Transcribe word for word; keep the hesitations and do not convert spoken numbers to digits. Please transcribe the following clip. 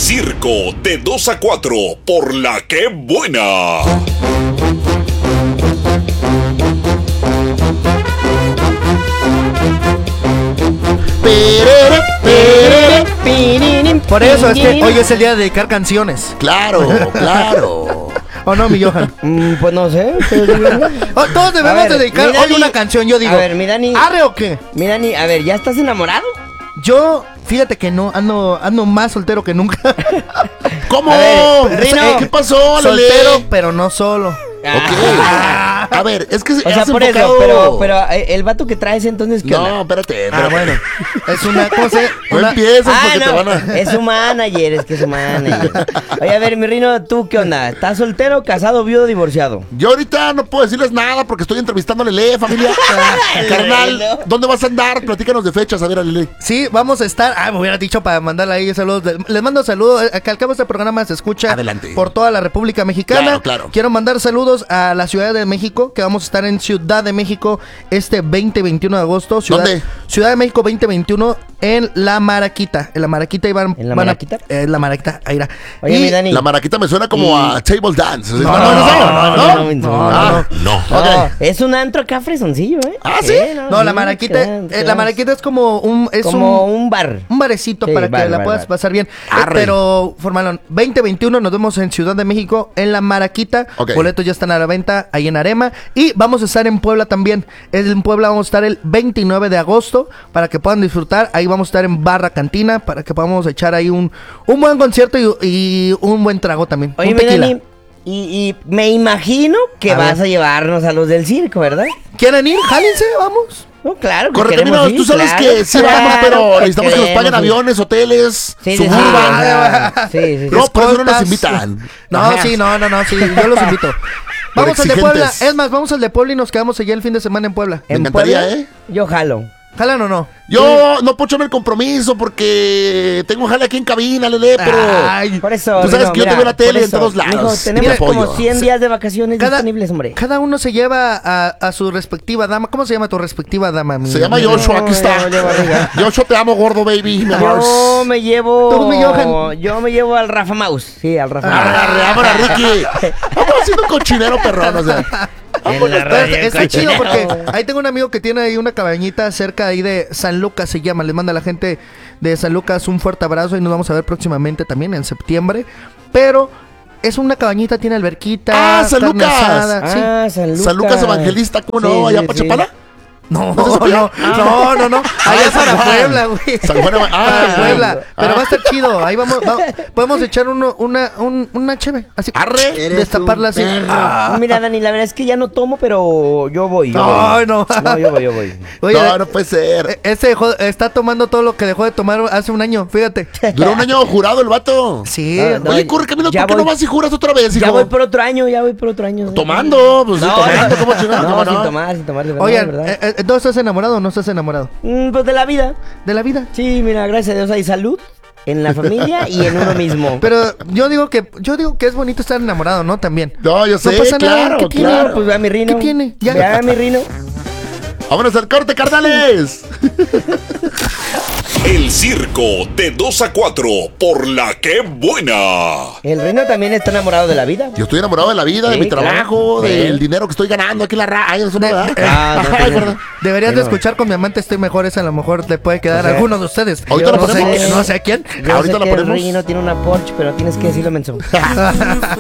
Circo de dos a cuatro por La Que Buena. Por eso es que hoy es el día de dedicar canciones. Claro, claro. ¿O no, mi Johan? Mm, pues no sé. Oh, todos debemos ver, dedicar mi Dani, hoy una canción, yo digo. A ver, mi Dani. ¿Arre o qué? Mi Dani, a ver, ¿ya estás enamorado? Yo, fíjate que no, ando, ando más soltero que nunca. ¿Cómo? A ver, Rino. ¿Qué pasó, Lele? Soltero, pero no solo. Ok. A ver, es que O sea, has por eso, enfocado- pero, pero eh, el vato que traes entonces, ¿qué No, onda? espérate. Ah, espérate. bueno. Es una cosa. No Una... empieces Ah, porque te no, van a... es su manager, es que es su manager. Oye, a ver, mi Rino, ¿tú qué onda? ¿Estás soltero, casado, viudo, divorciado? Yo ahorita no puedo decirles nada porque estoy entrevistando a Lele, familia. Carnal, Lele. ¿dónde vas a andar? Platícanos de fechas, a ver, a Lele. Sí, vamos a estar. Ah, me hubiera dicho para mandarle ahí saludos. Les mando saludos. Que al cabo este programa se escucha Adelante. por toda la República Mexicana. Claro, claro. Quiero mandar saludos a la Ciudad de México, que vamos a estar en Ciudad de México este veinte y veintiuno de agosto. Ciudad, ¿Dónde? Ciudad de México veinte veintiuno en La Maraquita. En La Maraquita iban. ¿En La van a- Maraquita? eh, La Maraquita, ahí irá. Oye, Y- mi Dani. La maraquita me suena como Y- a table dance. No, no, no, no, no, no, Ah, no. No, Ok. es un antro acá fresoncillo, ¿eh? Ah, ¿sí? No, la sí, Maraquita, crean, eh, crean. la Maraquita es como un, es como un, un bar. un barecito Sí, para bar, que la bar, puedas bar. pasar bien. Eh, Arre. pero, Formalón, veinte veintiuno nos vemos en Ciudad de México, en la Maraquita. Ok. Boletos ya están a la venta ahí en Arema. Y vamos a estar en Puebla también. En Puebla vamos a estar el veintinueve de agosto para que puedan disfrutar. Ahí vamos a estar en Barra Cantina para que podamos echar ahí un, un buen concierto y, y un buen trago también. Oye, un mi tequila. Dani, y, y me imagino que A vas ver. a llevarnos a los del circo, ¿verdad? ¿Quieren ir? Jálense, vamos. No, claro que Correcto, queremos mira, ir, tú sabes claro, que sí claro vamos, pero que necesitamos que nos paguen queremos ir. aviones, hoteles, Sí, sí, sí, suburban. ah, sí, sí, sí. No, por eso no nos Escoltas. invitan. No, Ajá. sí, no, no, no, sí, yo los invito. Vamos al de exigentes. Puebla. Es más, vamos al de Puebla y nos quedamos allá el fin de semana en Puebla. Me ¿En encantaría, Puebla? ¿eh? Yo jalo. ¿Jalan o no? Yo no puedo echarme el compromiso porque tengo jale aquí en cabina, Lele, pero... Ay, Por eso, Tú sabes Rino, que yo te mira, veo en la tele por en eso, todos lados. mijo, Te tenemos apoyo. como cien Sí. días de vacaciones cada, disponibles, hombre. cada uno se lleva a, a su respectiva dama. ¿Cómo se llama tu respectiva dama? mi- Se llama mi- Joshua, aquí No, está. ya valió barriga. Joshua, te amo, gordo, baby, mi amor. Yo me llevo. Tú, mi Johan. Yo me llevo al Rafa Mouse. Sí, al Rafa Arre, Mouse. arre, vámonos, Ricky. Vamos haciendo un cochinero perrón, o sea. En la Está, radio, está chido cochinero. porque ahí tengo un amigo que tiene ahí una cabañita cerca ahí de San Lucas, se llama. Le manda a la gente de San Lucas un fuerte abrazo y nos vamos a ver próximamente también en septiembre. Pero es una cabañita, tiene alberquita. Ah, San carne Lucas. asada, sí. Ah, San Lucas. San Lucas Evangelista, ¿cómo no? Sí, Allá sí, para sí. Chapala. No, ¿No se sabía? no, no, no, no. Allá es San para Juan. Puebla, güey. San Juan, ah, Para Puebla. Pero ah. va a estar chido. Ahí vamos, va- podemos echar uno, una, un, una cheve. Así. Arre. Destaparla así. Ah. Mira, Dani, la verdad es que ya no tomo, pero yo voy. Yo No, voy. no. No, yo voy, yo voy. Oye, No, no puede ser. e- ese dejó- está tomando todo lo que dejó de tomar hace un año, fíjate. Duró un año jurado el vato. Sí. No, no. Oye, corre, Camilo, Ya ¿por qué no voy. vas y juras otra vez, hijo? Ya voy por otro año, ya voy por otro año. Tomando, pues sí, No, tomando, no, ¿cómo chingado? no, ¿Cómo sin no? tomar, sin tomar, de verdad, Oigan, de verdad. eh, eh, ¿no estás enamorado o no estás enamorado? Mm, pues de la vida. De la vida. Sí, mira, gracias a Dios hay salud en la familia y en uno mismo. Pero yo digo que yo digo que es bonito estar enamorado, ¿no? También. No, yo sé, pasa nada, claro, ¿qué tiene? claro. Pues ve a mi Rino. ¿Qué tiene? Ya. Ve a mi Rino. Vámonos al corte, carnales. El circo de dos a cuatro por La Que Buena. El Rino también está enamorado de la vida. Yo estoy enamorado de la vida, de Sí, mi trabajo, claro. del Sí. dinero que estoy ganando aquí en la radio. Ay, eso no, De- ¿verdad? Ah, no, Ay, sí. perdón. Deberías de Bueno. escuchar con mi amante estoy mejor, esa a lo mejor le puede quedar O sea, a alguno de ustedes. ahorita Yo lo no sé, ponemos. no sé a quién. Yo Ahorita sé la que el ponemos. Rino tiene una Porsche, pero tienes que decirlo menso.